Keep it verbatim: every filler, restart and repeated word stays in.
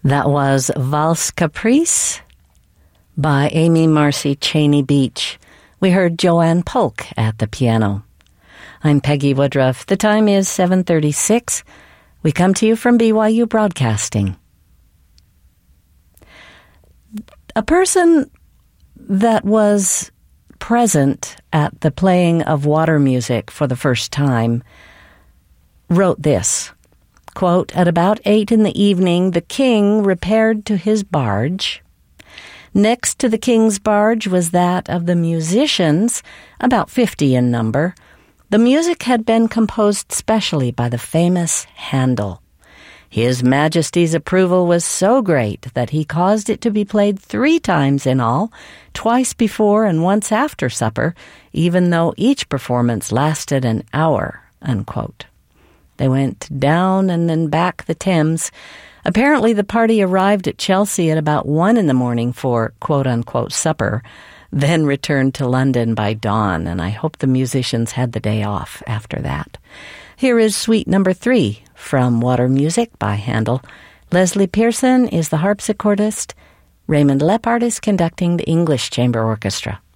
That was Valse Caprice by Amy Marcy Cheney Beach. We heard Joanne Polk at the piano. I'm Peggy Woodruff. The time is seven thirty-six. We come to you from B Y U Broadcasting. A person that was present at the playing of water music for the first time wrote this. Quote, at about eight in the evening, the king repaired to his barge. Next to the king's barge was that of the musicians, about fifty in number. The music had been composed specially by the famous Handel. His Majesty's approval was so great that he caused it to be played three times in all, twice before and once after supper, even though each performance lasted an hour, unquote. They went down and then back the Thames. Apparently the party arrived at Chelsea at about one in the morning for quote-unquote supper, then returned to London by dawn, and I hope the musicians had the day off after that. Here is suite number three from Water Music by Handel. Leslie Pearson is the harpsichordist. Raymond Leppard is conducting the English Chamber Orchestra.